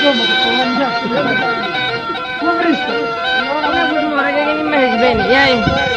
ψώματα, Πολωνιά. Πού βρίσκεται? Ωραία, που του μωρέ, και είναι μεσισμένη. Γεια.